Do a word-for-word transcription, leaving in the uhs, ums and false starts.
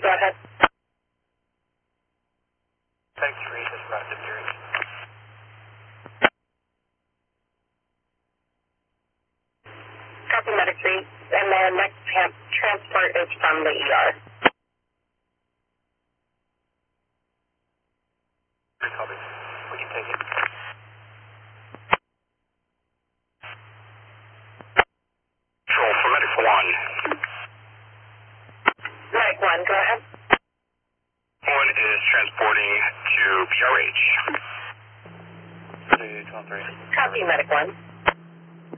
go ahead. Thanks for this rapid series. Copy medic three, and the next transport is from the E R. Copy. We can take it. Control for medic one. Medic one, go ahead. One is transporting to P R H. Copy medic one.